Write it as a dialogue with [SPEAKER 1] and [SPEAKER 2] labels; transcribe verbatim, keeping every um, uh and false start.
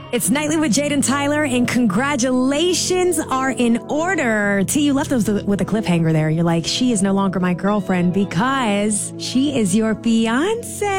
[SPEAKER 1] It's Nightly with Jade and Tyler, and congratulations are in order. T, you left us with a cliffhanger there. You're like, she is no longer my girlfriend because she is your fiance.